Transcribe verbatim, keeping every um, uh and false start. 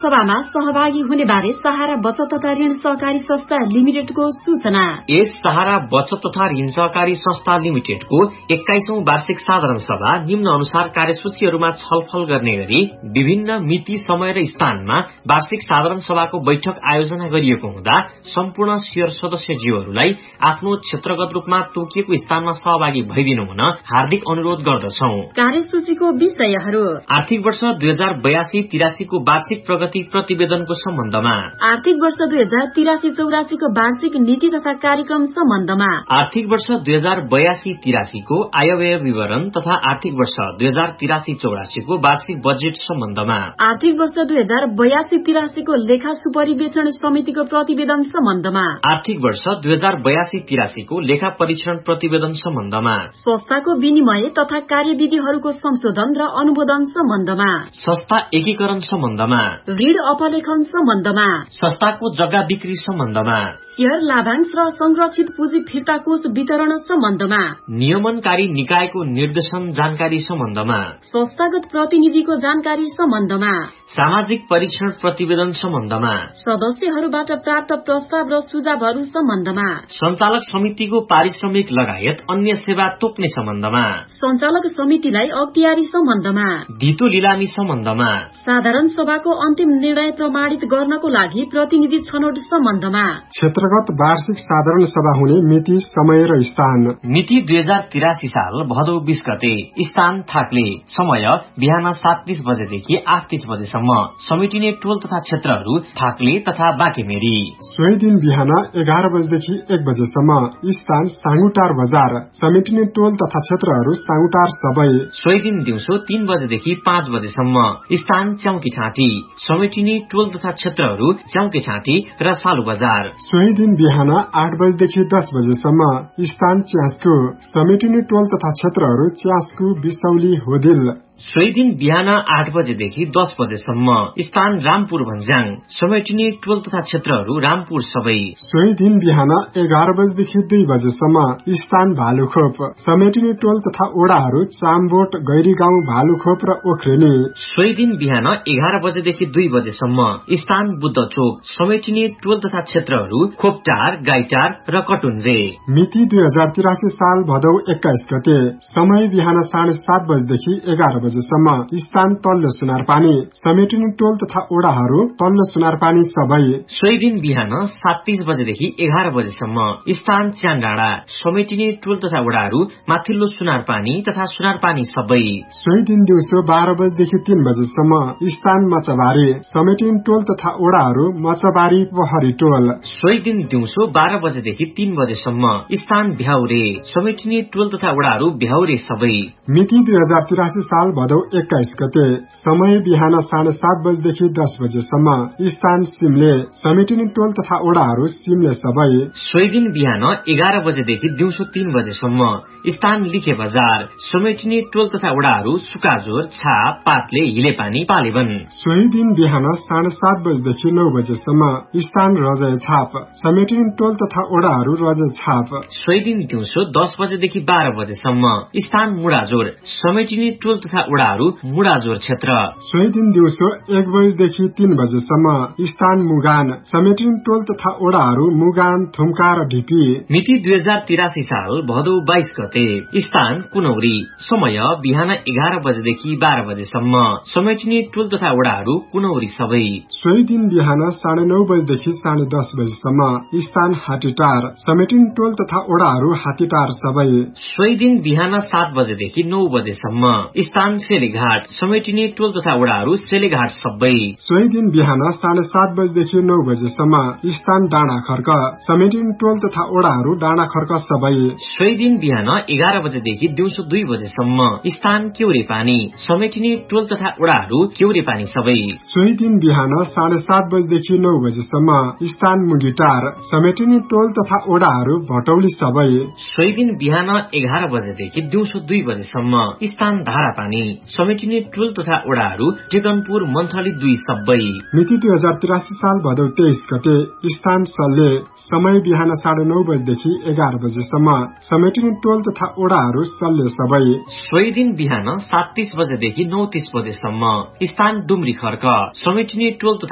सभामा सहभागी हुने बारे सहारा बचत तथा ऋण सहकारी संस्था लिमिटेडको सूचना। यस सहारा बचत तथा ऋण सहकारी संस्था लिमिटेडको एक्काइसौं वार्षिक साधारण सभा निम्न अनुसार कार्यसूचीहरूमा छलफल गर्ने गरी विभिन्न मिति, समय र स्थानमा वार्षिक साधारण सभाको बैठक आयोजना गरिएको हुँदा सम्पूर्ण शेयर सदस्यज्यूहरूलाई आफ्नो क्षेत्रगत रूपमा तोकिएको स्थानमा सहभागी भइदिनु हुन हार्दिक अनुरोध गर्दछौं। कार्यसूचीको विषयहरू: आर्थिक वर्ष दुई हजार बयासी तिरासी को वार्षिक प्रगति प्रतिवेदनको सम्बन्धमा, आर्थिक वर्ष दुई हजार तिरासी चौरासी को वार्षिक नीति तथा कार्यक्रम सम्बन्धमा, आर्थिक वर्ष दुई हजार बयासी तिरासी को आयव्यय विवरण तथा आर्थिक वर्ष दुई हजार तिरासी चौरासी को वार्षिक बजेट सम्बन्धमा, आर्थिक वर्ष दुई हजार बयासी तिरासी को लेखा सुपरिवेक्षण समितिको प्रतिवेदन सम्बन्धमा, आर्थिक वर्ष दुई हजार बयासी तिरासी को लेखा परीक्षण प्रतिवेदन सम्बन्धमा, संस्थाको विनिमय तथा कार्यविधिहरूको संशोधन र अनुमोदन सम्बन्धमा, संस्था एकीकरण सम्बन्धमा, ऋण अपलेखन सम्बन्धमा, संस्थाको जग्गा बिक्री सम्बन्धमा, शेयर लाभांश र संरक्षित पुँजी फिर्ता कोष वितरण सम्बन्धमा, नियमनकारी निकायको निर्देशन जानकारी सम्बन्धमा, संस्थागत प्रतिनिधिको जानकारी सम्बन्धमा, सामाजिक परीक्षण प्रतिवेदन सम्बन्धमा, सदस्यहरूबाट प्राप्त प्रस्ताव र सुझावहरू सम्बन्धमा, सञ्चालक समितिको पारिश्रमिक लगायत अन्य सेवा तोक्ने सम्बन्धमा, सञ्चालक समितिलाई अख्तियारी सम्बन्धमा, धितो लिलामी सम्बन्धमा, साधारण सभाको अन्तिम निर्णय प्रमाणित गर्नको लागि प्रतिनिधि छनौट सम्बन्धमा, क्षेत्रगत वार्षिक साधारण सभा हुने मिति, समय र स्थान। मिति दुई हजार तिरासी साल भदौ बीस गते, स्थान थाक्ले, समय बिहान सात तीस बजेदेखि आठ तीस बजेसम्म, समेटिने टोल तथा क्षेत्रहरू थाक्ले तथा बाँकेमेरी। सोही दिन बिहान एघार बजेदेखि एक बजेसम्म, स्थान साङ्गुटार बजार, समेटिने टोल तथा क्षेत्रहरू साङ्गुटार सबै। सोही दिन दिउँसो तीन बजेदेखि पाँच बजेसम्म, स्थान च्याउकी ठाँटी, समेटिने टोल तथा क्षेत्रहरू च्याउके ठाँटी र सालु बजार। सोही दिन बिहान आठ बजेदेखि दस बजेसम्म, स्थान च्यास्कु, समेटिने टोल तथा क्षेत्रहरू च्यास्कु, बिसौली, होदिल। सोही दिन बिहान आठ बजेदेखि दस बजेसम्म, स्थान रामपुर भन्ज्याङ, समेटिने टोल तथा क्षेत्रहरू रामपुर सबै। सोही दिन बिहान एघार बजेदेखि दुई बजेसम्म, स्थान भालुखोप, समेटिने टोल तथा ओडाहरू चामबोट, गैरीगाउँ, भालुखोप र ओख्रेनी। सोही दिन बिहान एघार बजेदेखि दुई बजेसम्म, स्थान बुद्ध चोक, समेटिने टोल तथा क्षेत्रहरू खोपटार, गाईटार र कटुन्जे। मिति दुई हजार तिरासी साल भदौ एक्काइस गते, समय बिहान साढे सात बजेदेखि एघार बजे सम्म, स्थान तल्लो सुनारपानी, समेटिने टोल तथा ओडाहरू तल्लो सुनारपानी सबै। सोही दिन बिहान सात तीस बजेदेखि एघार बजेसम्म, स्थान च्यानडाँडा, समेटिने टोल तथा ओडाहरू माथिल्लो सुनारपानी तथा सुनारपानी सबै। सोही दिन दिउँसो बाह्र बजेदेखि तीन बजेसम्म, स्थान मचबारी, समेटिने टोल तथा ओडाहरू मचबारी, पहरी टोल। सोही दिन दिउँसो बाह्र बजेदेखि तीन बजेसम्म, स्थान भ्याउरे, समेटिने टोल तथा ओडाहरू भ्याउरे सबै। मिति दुई हजार तिरासी साल भदौ एक्काइस गते, समय बिहान साढे सात बजेदेखि दस बजेसम्म, स्थान सिमले, समेटिने टोल तथा ओडाहरू सिमले सबै। सोही दिन बिहान एघार बजेदेखि दिउँसो तीन बजेसम्म, स्थान लिखे बजार, समेटिने टोल तथा ओडाहरू सुकाजोर, छाप, पातले, हिलेपानी, पालेवन। सोही दिन बिहान साढे सात बजेदेखि नौ बजेसम्म, स्थान रजय छाप, समेटिने टोल तथा ओडाहरू रजय छाप। सोही दिन दिउँसो दस बजेदेखि बाह्र बजेसम्म, स्थान मुडाजोर, समेटिने टोल तथा ओडाहरू मुडाजोर क्षेत्र। सोही दिन दिउँसो एक बजेदेखि तीन बजेसम्म, स्थान मुगान, समेटिने टोल तथा ओडाहरू मुगान, थुम्का र ढिपी। मिति दुई हजार तिरासी साल भदौ बाइस गते, स्थान कुनौरी, समय बिहान एघार बजेदेखि बाह्र बजेसम्म, समेटिने टोल तथा ओडाहरू कुनौरी सबै। सोही दिन बिहान साढे नौ बजेदेखि साढे दस बजेसम्म, स्थान हाटीटार, समेटिने टोल तथा ओडाहरू हाटीटार सबै। सोही दिन बिहान सात बजेदेखि नौ बजेसम्म, स्थान सेलेघाट, समेटिने टोल तथा ओडाहरू सेलेघाट सबै। सोही दिन बिहान साढे सात बजेदेखि नौ बजेसम्म, स्थान डाँडा खर्क, समेटिने टोल तथा ओडाहरू डाँडा खर्क सबै। सोही दिन बिहान एघार बजेदेखि दिउँसो दुई बजेसम्म, स्थान केउरे पानी, समेटिने टोल तथा ओडाहरू केउरे पानी सबै। सोही दिन बिहान साढे सात बजेदेखि नौ बजेसम्म, स्थान मुगिटार, समेटिने टोल तथा ओडाहरू भटौली सबै। सोही दिन बिहान एघार बजेदेखि दिउँसो दुई बजेसम्म, स्थान धारापानी, समेटिने टोल तथा ओडाहरू टेकनपुर, मन्थली दुई सबै। मिति दुई हजार तिरासी साल भदौ तेइस गते, स्थान सल्ले, समय बिहान साढे नौ बजेदेखि एघार बजेसम्म, समेटिने टोल तथा ओडाहरू सल्ले सबै। सोही दिन बिहान सात तीस बजेदेखि नौ तीस बजेसम्म, स्थान डुम्री खर्क, समेटिने टोल तथा